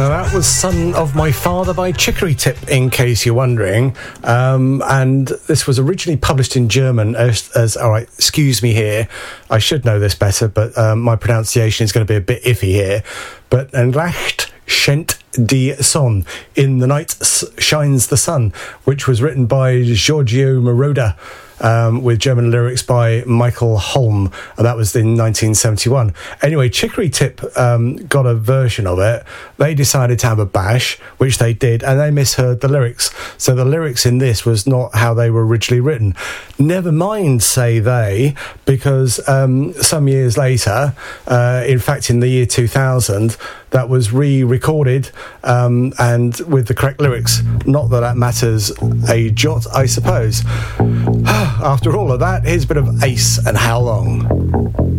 That was Son of My Father by Chicory Tip, in case you're wondering. And this was originally published in German as all right, excuse me here, I should know this better, but my pronunciation is going to be a bit iffy here. But En Nacht scheint die Sonne, In the Night Shines the Sun, which was written by Giorgio Moroder, with German lyrics by Michael Holm, and that was in 1971. Anyway, Chicory Tip got a version of it. They decided to have a bash, which they did, and they misheard the lyrics. So the lyrics in this was not how they were originally written. Never mind, say they, because some years later, in fact in the year 2000, that was re-recorded and with the correct lyrics. Not that that matters a jot, I suppose. After all of that, here's a bit of Ace and How Long.